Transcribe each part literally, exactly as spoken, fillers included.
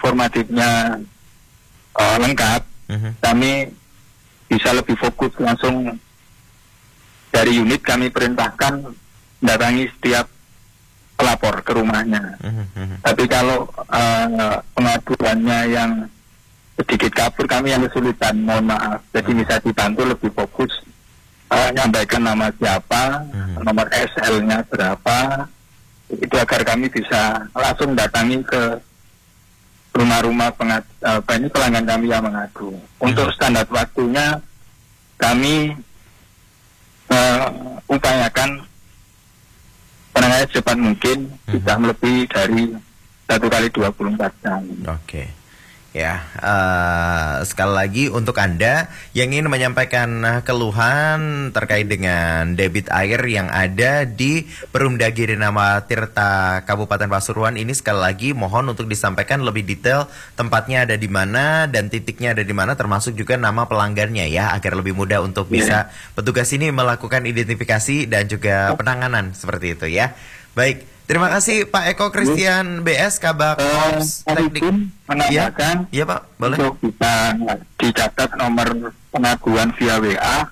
informatifnya uh, lengkap, uh-huh. kami bisa lebih fokus langsung dari unit kami perintahkan datangi setiap pelapor ke rumahnya. Uh-huh. Tapi kalau uh, pengaduannya yang sedikit kabur, kami yang kesulitan, mohon maaf. Jadi uh-huh. bisa dibantu lebih fokus uh, nyampaikan nama siapa, uh-huh. nomor S L-nya berapa, itu agar kami bisa langsung datangi ke rumah-rumah pengadu, uh, ini pelanggan kami yang mengadu. Untuk uh-huh. standar waktunya kami uh, upayakan penanganan secepat mungkin, uh-huh. tidak lebih dari satu kali dua puluh empat jam. Oke. Okay. Ya, uh, sekali lagi untuk Anda yang ingin menyampaikan keluhan terkait dengan debit air yang ada di Perumda Girinama Tirta Kabupaten Pasuruan ini, sekali lagi mohon untuk disampaikan lebih detail tempatnya ada di mana dan titiknya ada di mana, termasuk juga nama pelanggannya ya, agar lebih mudah untuk bisa petugas ini melakukan identifikasi dan juga penanganan seperti itu ya. Baik. Terima kasih Pak Eko Christian B S Kabak Ops Teknik. Iya, iya Pak, boleh. Untuk bisa dicatat nomor pengaduan via W A.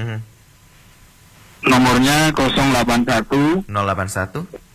Nomornya nol delapan satu nol delapan satu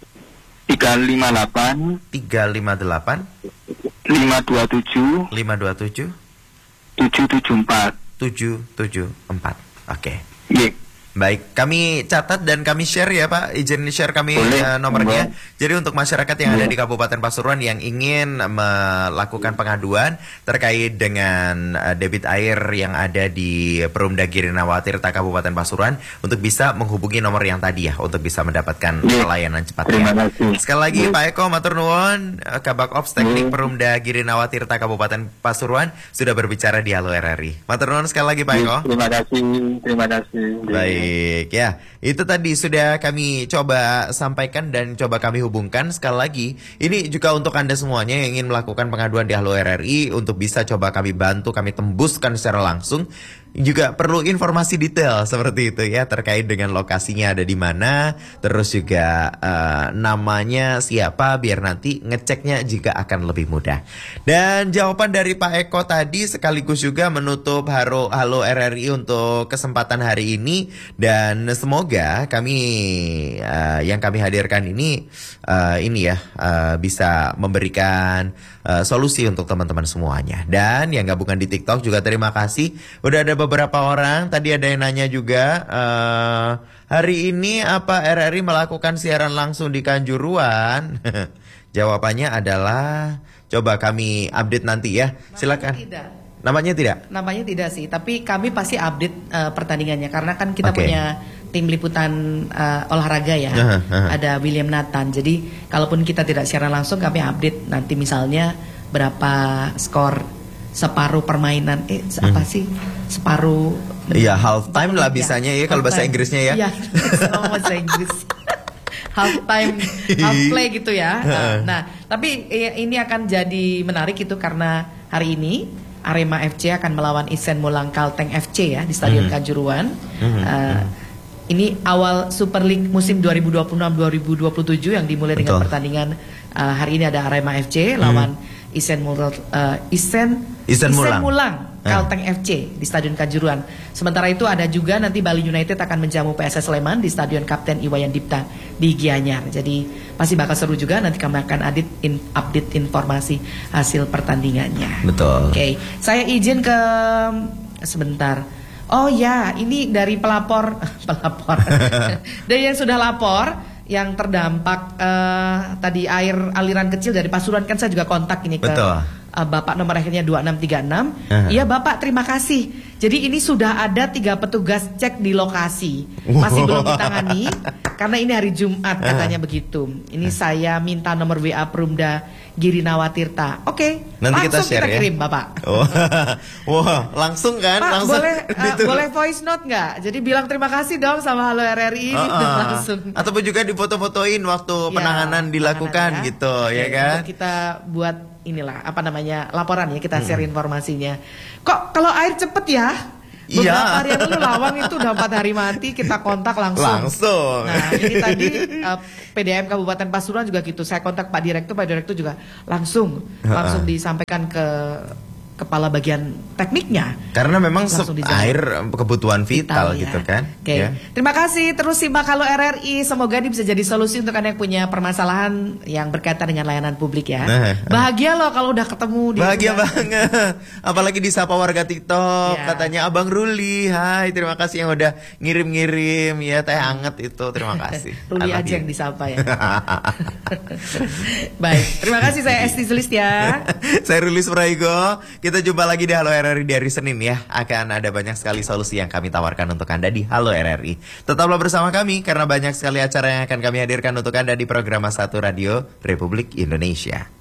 tiga lima delapan tiga lima delapan lima dua tujuh lima dua tujuh tujuh tujuh empat tujuh tujuh empat. Oke. Iya. Baik, kami catat dan kami share ya Pak, izin share kami uh, nomornya. Boleh. Jadi untuk masyarakat yang Boleh. ada di Kabupaten Pasuruan yang ingin melakukan pengaduan terkait dengan uh, debit air yang ada di Perumda Girinama Tirta Kabupaten Pasuruan, untuk bisa menghubungi nomor yang tadi ya, untuk bisa mendapatkan yeah. pelayanan cepat ya. Sekali lagi yeah. Pak Eko matur nuwun, uh, Kabak Ops Teknik yeah. Perumda Girinama Tirta Kabupaten Pasuruan sudah berbicara di Halo R R I. Matur nuwun sekali lagi Pak Eko. Terima kasih, terima kasih. Baik. Baik ya, itu tadi sudah kami coba sampaikan dan coba kami hubungkan. Sekali lagi, ini juga untuk Anda semuanya yang ingin melakukan pengaduan di Halo R R I, untuk bisa coba kami bantu, kami tembuskan secara langsung. Juga perlu informasi detail seperti itu ya, terkait dengan lokasinya ada di mana, terus juga uh, namanya siapa, biar nanti ngeceknya juga akan lebih mudah. Dan jawaban dari Pak Eko tadi sekaligus juga menutup Halo, Halo R R I untuk kesempatan hari ini. Dan semoga kami uh, yang kami hadirkan ini uh, ini ya uh, bisa memberikan uh, solusi untuk teman-teman semuanya. Dan yang gabungan di TikTok juga terima kasih. Udah ada beberapa orang, tadi ada yang nanya juga, uh, hari ini apa R R I melakukan siaran langsung di Kanjuruan? Jawabannya adalah coba kami update nanti ya. Silakan. Tidak. Namanya tidak? Namanya tidak sih, tapi kami pasti update uh, pertandingannya, karena kan kita okay. punya tim liputan uh, olahraga ya. Uh-huh, uh-huh. Ada William Nathan. Jadi kalaupun kita tidak siaran langsung, kami update nanti misalnya berapa skor separuh permainan, eh apa hmm. sih separuh? Iya, half time lah bisanya ya, ya kalau bahasa Inggrisnya ya. Iya, sama bahasa Inggris. Half time, half play gitu ya. Nah, nah, tapi ini akan jadi menarik itu karena hari ini Arema F C akan melawan Isen Mulang Kalteng F C ya di Stadion hmm. Kanjuruan. Hmm. Uh, ini awal Super League musim dua ribu dua puluh enam dua ribu dua puluh tujuh yang dimulai Betul. dengan pertandingan uh, hari ini ada Arema F C lawan hmm. Isen Mulang uh, Isen Isen Mulang, Mulang Kalteng F C di Stadion Kanjuruan. Sementara itu ada juga nanti Bali United akan menjamu P S S Sleman di Stadion Kapten Iwayan Dipta di Gianyar. Jadi pasti bakal seru juga, nanti kami akan update, in, update informasi hasil pertandingannya. Betul. Oke, okay. Saya izin ke sebentar. Oh ya, ini dari pelapor, pelapor. Dari yang sudah lapor, yang terdampak uh, tadi air aliran kecil dari Pasuruan, kan saya juga kontak ini ke uh, Bapak nomor akhirnya dua enam tiga enam. Uh-huh. Iya Bapak, terima kasih. Jadi ini sudah ada tiga petugas cek di lokasi, masih belum ditangani karena ini hari Jumat katanya uh-huh. begitu. Ini uh-huh. saya minta nomor W A Perumda Girinama Tirta. Oke, okay. Nanti langsung kita share kita ya? kirim Bapak. Oh. Wah, langsung kan? Pak, langsung boleh uh, boleh voice note nggak? Jadi bilang terima kasih dong sama Halo R R I ini uh-uh. langsung. Ataupun juga difoto-fotoin waktu ya, penanganan dilakukan ya. Gitu, okay, ya kan? Kita buat inilah apa namanya laporan ya, kita share hmm. informasinya. Kok kalau air cepet ya? Beberapa Iya. hari yang lalu Lawang itu udah empat hari mati, kita kontak langsung. Langsung. Nah ini tadi uh, P D M Kabupaten Pasuruan juga gitu. Saya kontak Pak Direktur, Pak Direktur juga langsung langsung disampaikan ke kepala bagian tekniknya. Karena memang Langsung sep- dijawab. air kebutuhan vital, Vital, ya. gitu kan. Oke, Ya. terima kasih. Terus simak Halo R R I. Semoga ini bisa jadi solusi untuk Anda yang punya permasalahan yang berkaitan dengan layanan publik ya. Nah. Bahagia loh kalau udah ketemu. di Bahagia rumah. banget. Apalagi disapa warga TikTok. Ya. Katanya Abang Ruli. Hai, terima kasih yang udah ngirim-ngirim ya teh anget itu. Terima kasih. Ruli I love aja you. yang disapa ya. Baik, terima kasih. Saya Esti Zulistya. Saya Rulis Praigo. Kita jumpa lagi di Halo R R I di hari Senin ya. Akan ada banyak sekali solusi yang kami tawarkan untuk Anda di Halo R R I. Tetaplah bersama kami karena banyak sekali acara yang akan kami hadirkan untuk Anda di program satu Radio Republik Indonesia.